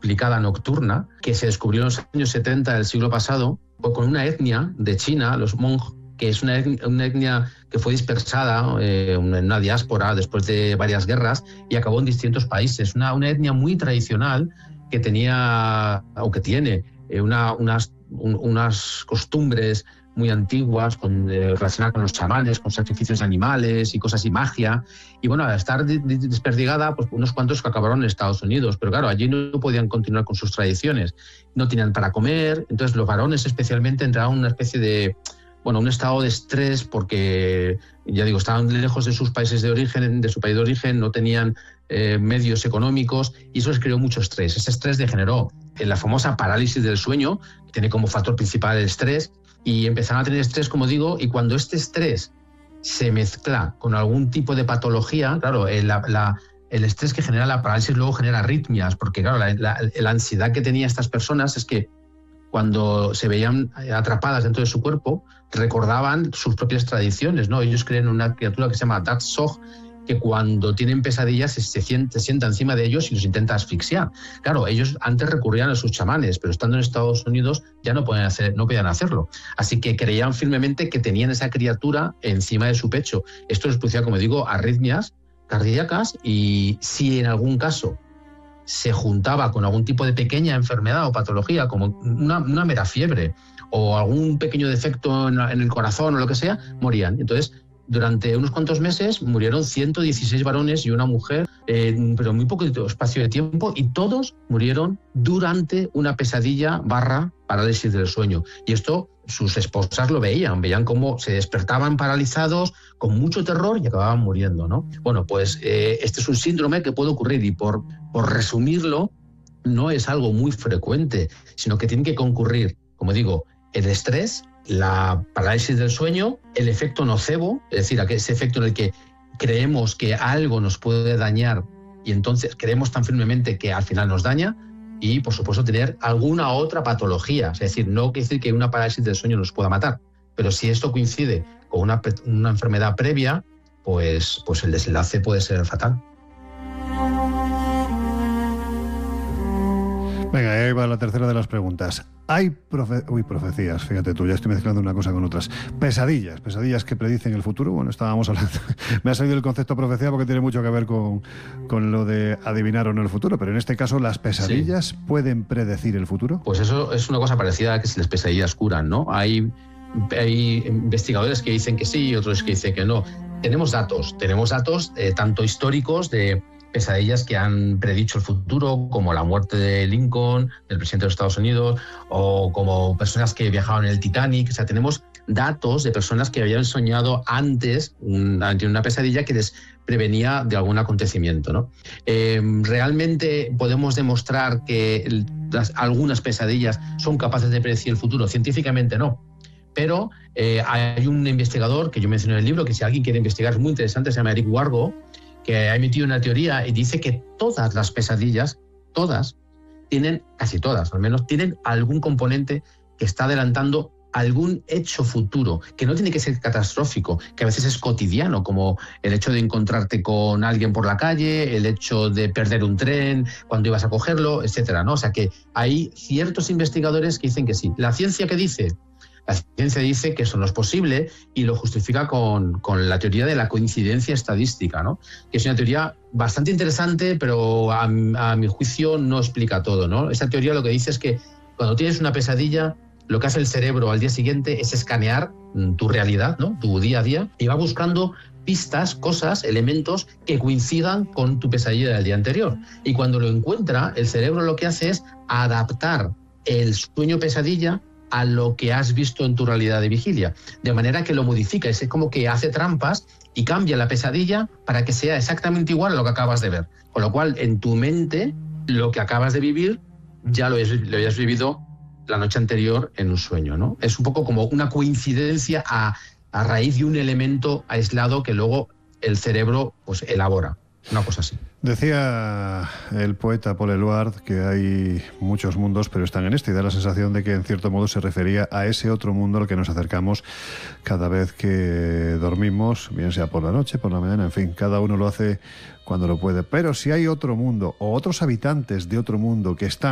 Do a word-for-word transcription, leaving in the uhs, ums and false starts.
inexplicada nocturna que se descubrió en los años setenta del siglo pasado con una etnia de China, los Hmong, que es una etnia, una etnia que fue dispersada eh, en una diáspora después de varias guerras y acabó en distintos países. Una, una etnia muy tradicional que tenía, o que tiene, eh, una, unas, un, unas costumbres muy antiguas con, eh, relacionadas con los chamanes, con sacrificios de animales y cosas y magia. Y bueno, al estar desperdigada, pues unos cuantos que acabaron en Estados Unidos. Pero claro, allí no podían continuar con sus tradiciones. No tenían para comer. Entonces los varones especialmente entraron en una especie de... bueno, un estado de estrés porque, ya digo, estaban lejos de sus países de origen, de su país de origen, no tenían eh, medios económicos y eso les creó mucho estrés. Ese estrés degeneró en la famosa parálisis del sueño, que tiene como factor principal el estrés, y empezaron a tener estrés, como digo, y cuando este estrés se mezcla con algún tipo de patología, claro, eh, la, la, el estrés que genera la parálisis luego genera arritmias, porque claro, la, la, la ansiedad que tenían estas personas es que cuando se veían atrapadas dentro de su cuerpo, recordaban sus propias tradiciones, ¿no? Ellos creen en una criatura que se llama Dat Sog, que cuando tienen pesadillas se, se, sienta, se sienta encima de ellos y los intenta asfixiar. Claro, ellos antes recurrían a sus chamanes, pero estando en Estados Unidos ya no podían, hacer, no podían hacerlo. Así que creían firmemente que tenían esa criatura encima de su pecho. Esto les producía, como digo, arritmias cardíacas y si en algún caso se juntaba con algún tipo de pequeña enfermedad o patología, como una, una mera fiebre o algún pequeño defecto en, en el corazón o lo que sea, morían. Entonces, durante unos cuantos meses murieron ciento dieciséis varones y una mujer, eh, pero muy poco espacio de tiempo, y todos murieron durante una pesadilla barra parálisis del sueño. Y esto sus esposas lo veían, veían cómo se despertaban paralizados con mucho terror y acababan muriendo, ¿no? Bueno, pues eh, este es un síndrome que puede ocurrir y por, por resumirlo, no es algo muy frecuente, sino que tiene que concurrir, como digo, el estrés, la parálisis del sueño, el efecto nocebo, es decir, ese efecto en el que creemos que algo nos puede dañar y entonces creemos tan firmemente que al final nos daña, y por supuesto tener alguna otra patología. Es decir, no quiere decir que una parálisis del sueño nos pueda matar, pero si esto coincide con una, una enfermedad previa, pues, pues el desenlace puede ser fatal. Venga, ahí va la tercera de las preguntas. Hay profe- Uy, profecías, fíjate tú, ya estoy mezclando una cosa con otras. Pesadillas, pesadillas que predicen el futuro. Bueno, estábamos hablando, me ha salido el concepto profecía porque tiene mucho que ver con, con lo de adivinar o no el futuro, pero en este caso, ¿las pesadillas sí pueden predecir el futuro? Pues eso es una cosa parecida a que si las pesadillas curan, ¿no? Hay, hay investigadores que dicen que sí y otros que dicen que no. Tenemos datos, tenemos datos eh, tanto históricos de pesadillas que han predicho el futuro, como la muerte de Lincoln, del presidente de los Estados Unidos, o como personas que viajaban en el Titanic. O sea, tenemos datos de personas que habían soñado antes una, una pesadilla que les prevenía de algún acontecimiento, ¿no? Eh, ¿Realmente podemos demostrar que las, algunas pesadillas son capaces de predecir el futuro? Científicamente no. Pero eh, hay un investigador que yo mencioné en el libro, que si alguien quiere investigar es muy interesante, se llama Eric Wargo, que ha emitido una teoría y dice que todas las pesadillas, todas, tienen, casi todas al menos, tienen algún componente que está adelantando algún hecho futuro, que no tiene que ser catastrófico, que a veces es cotidiano, como el hecho de encontrarte con alguien por la calle, el hecho de perder un tren cuando ibas a cogerlo, etcétera, ¿no? O sea que hay ciertos investigadores que dicen que sí. ¿La ciencia qué dice? La ciencia dice que eso no es posible y lo justifica con, con la teoría de la coincidencia estadística, ¿no? Que es una teoría bastante interesante, pero a, a mi juicio no explica todo, ¿no? Esa teoría lo que dice es que cuando tienes una pesadilla, lo que hace el cerebro al día siguiente es escanear tu realidad, ¿no? Tu día a día, y va buscando pistas, cosas, elementos que coincidan con tu pesadilla del día anterior. Y cuando lo encuentra, el cerebro lo que hace es adaptar el sueño pesadilla a lo que has visto en tu realidad de vigilia, de manera que lo modifica, es como que hace trampas y cambia la pesadilla para que sea exactamente igual a lo que acabas de ver, con lo cual en tu mente lo que acabas de vivir ya lo, es, lo hayas vivido la noche anterior en un sueño, ¿no? Es un poco como una coincidencia a, a raíz de un elemento aislado que luego el cerebro pues elabora, una cosa así. Decía el poeta Paul Eluard que hay muchos mundos, pero están en este, y da la sensación de que en cierto modo se refería a ese otro mundo al que nos acercamos cada vez que dormimos, bien sea por la noche, por la mañana, en fin, cada uno lo hace cuando lo puede. Pero si hay otro mundo o otros habitantes de otro mundo que están